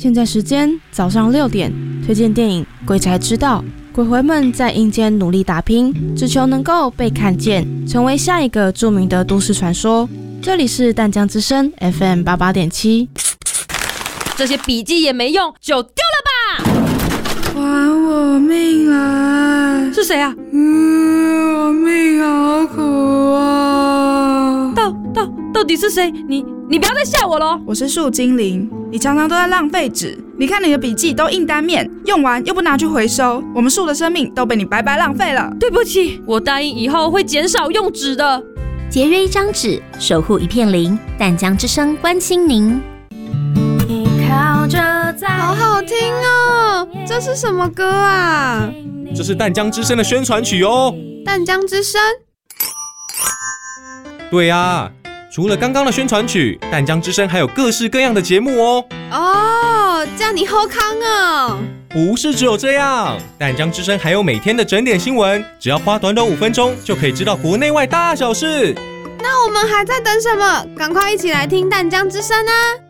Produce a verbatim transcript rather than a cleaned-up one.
现在时间早上六点，推荐电影《鬼才知道》。鬼魂们在阴间努力打拼，只求能够被看见，成为下一个著名的都市传说。这里是淡江之声 F M 八八点七。 这些笔记也没用，就丢了吧！ 还我命来！ 是谁啊？ 嗯，我命好苦啊！ 到到到底是谁？你你不要再吓我了！ 我是树精灵，你常常都在浪费纸。你看你的笔记都印单面，用完又不拿去回收，我们树的生命都被你白白浪费了。 对不起，我答应以后会减少用纸的。 节约一张纸，守护一片林。淡江之声关心您。 好好听哦！这是什么歌啊？ 这是淡江之声的宣传曲哦。 淡江之声？ 对啊，除了刚刚的宣传曲，淡江之声还有各式各样的节目哦。 哦，这样你好康哦！ 不是只有这样，淡江之声还有每天的整点新闻，只要花短短五分钟就可以知道国内外大小事。 那我们还在等什么？赶快一起来听淡江之声啊！